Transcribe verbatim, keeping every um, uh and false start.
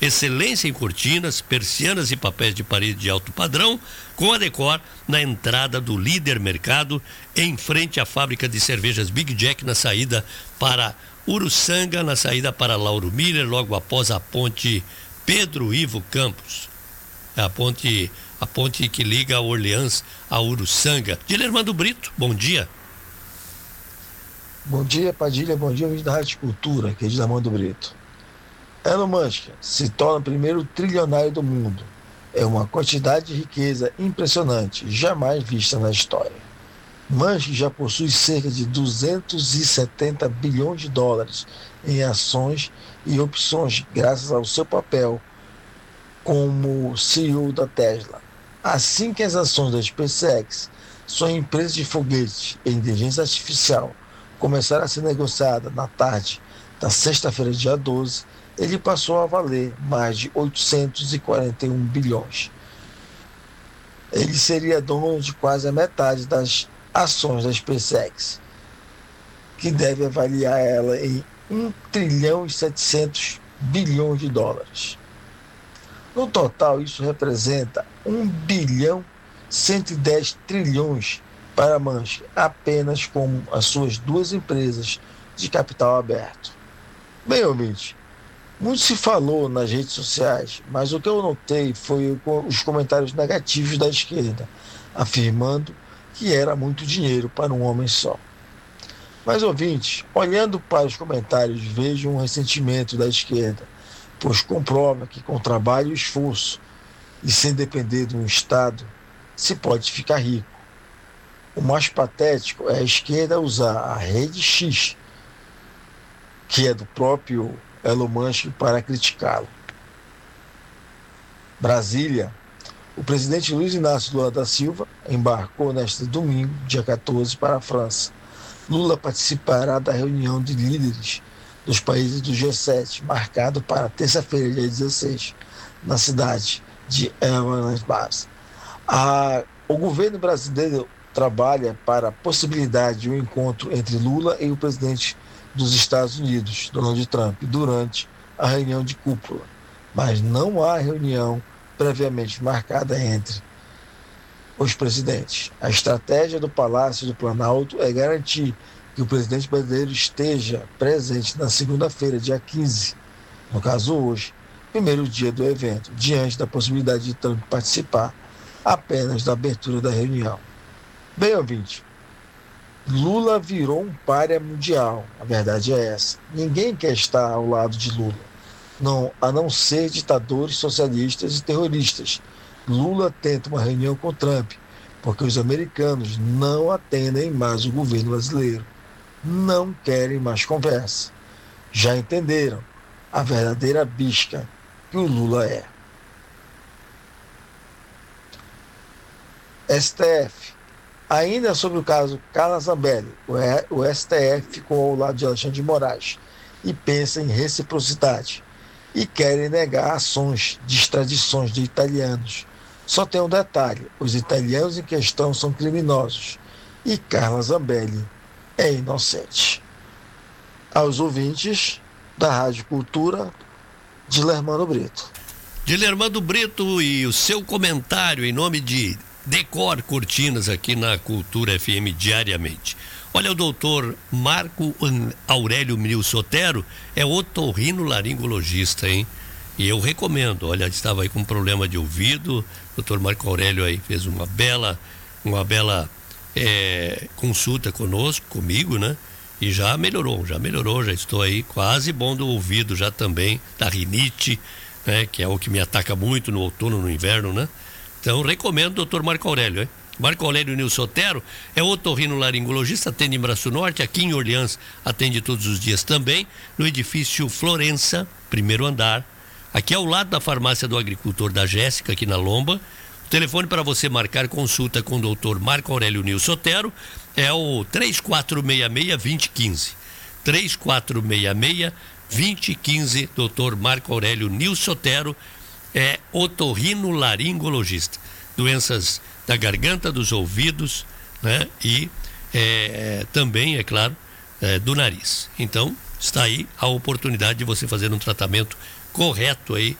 excelência em cortinas, persianas e papéis de parede de alto padrão, com a Decor na entrada do Líder Mercado, em frente à fábrica de cervejas Big Jack, na saída para Uruçanga, na saída para Lauro Miller, logo após a ponte Pedro Ivo Campos. A ponte, a ponte que liga Orleans a Uruçanga. Dilermando Brito, bom dia. Bom dia, Padilha, bom dia, da Rádio Cultura, aqui é Dilermando Brito. Elon Musk se torna o primeiro trilionário do mundo. É uma quantidade de riqueza impressionante, jamais vista na história. Musk já possui cerca de duzentos e setenta bilhões de dólares em ações e opções graças ao seu papel como C E O da Tesla. Assim que as ações da SpaceX, sua empresa de foguetes e inteligência artificial, começaram a ser negociadas na tarde da sexta-feira, dia doze, ele passou a valer mais de oitocentos e quarenta e um bilhões. Ele seria dono de quase a metade das ações da SpaceX, que deve avaliar ela em um trilhão e setecentos bilhões de dólares. No total, isso representa um bilhão cento e dez trilhões para Musk, apenas com as suas duas empresas de capital aberto. Bem, ouvinte, muito se falou nas redes sociais, mas o que eu notei foi os comentários negativos da esquerda, afirmando que era muito dinheiro para um homem só. Mas, ouvinte, olhando para os comentários, vejo um ressentimento da esquerda, pois comprova que com trabalho e esforço, e sem depender de um Estado, se pode ficar rico. O mais patético é a esquerda usar a rede X, que é do próprio Elon Musk, para criticá-lo. Brasília. O presidente Luiz Inácio Lula da Silva embarcou neste domingo, dia quatorze, para a França. Lula participará da reunião de líderes dos países do G sete, marcado para terça-feira, dia dezesseis, na cidade de Evan-les-Bains. O governo brasileiro trabalha para a possibilidade de um encontro entre Lula e o presidente dos Estados Unidos, Donald Trump, durante a reunião de cúpula, mas não há reunião previamente marcada entre os presidentes. A estratégia do Palácio do Planalto é garantir que o presidente brasileiro esteja presente na segunda-feira, dia quinze, no caso hoje, primeiro dia do evento, diante da possibilidade de Trump participar apenas da abertura da reunião. Bem, ouvinte, Lula virou um pária mundial, a verdade é essa. Ninguém quer estar ao lado de Lula, não, a não ser ditadores socialistas e terroristas. Lula tenta uma reunião com Trump, porque os americanos não atendem mais o governo brasileiro. Não querem mais conversa. Já entenderam a verdadeira bisca que o Lula é. S T F. Ainda sobre o caso Carla Zambelli, o S T F ficou ao lado de Alexandre de Moraes e pensa em reciprocidade e querem negar ações de extradições de italianos. Só tem um detalhe: os italianos em questão são criminosos e Carla Zambelli é inocente. Aos ouvintes da Rádio Cultura, Dilermando Brito. Dilermando Brito e o seu comentário em nome de Decor Cortinas aqui na Cultura F M diariamente. Olha, o doutor Marco Aurélio Nil Sotero é otorrinolaringologista, hein? E eu recomendo. Olha, estava aí com um problema de ouvido, o doutor Marco Aurélio aí fez uma bela, uma bela é, consulta conosco, comigo, né? E já melhorou, já melhorou, já estou aí quase bom do ouvido já também, da rinite, né? Que é o que me ataca muito no outono, no inverno, né? Então, recomendo o doutor Marco Aurélio, hein? Marco Aurélio Nil Sotero é otorrinolaringologista, atende em Braço Norte, aqui em Orleans atende todos os dias também, no edifício Florença, primeiro andar, aqui ao lado da farmácia do agricultor da Jéssica, aqui na Lomba. O telefone para você marcar consulta com o doutor Marco Aurélio Nil Sotero é o três quatro seis seis, dois zero um cinco. três quatro seis seis, dois zero um cinco, doutor Marco Aurélio Nil Sotero é otorrinolaringologista. Doenças da garganta, dos ouvidos, né? E é, também, é claro, é, do nariz. Então, está aí a oportunidade de você fazer um tratamento correto aí